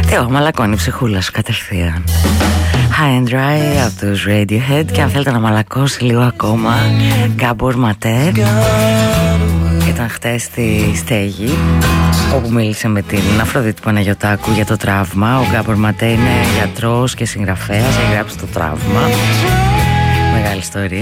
Μαλακώνει η ψυχούλα σου κατευθείαν. High and Dry από τους Radiohead. Και αν θέλετε να μαλακώσει λίγο ακόμα, Γκάμπορ Ματέ. Ήταν χτες στη Στέγη, όπου μίλησε με την Αφροδίτη Παναγιωτάκου για το τραύμα. Ο Γκάμπορ Ματέ είναι γιατρός και συγγραφέας. Έχει γράψει το τραύμα. Μεγάλη ιστορία.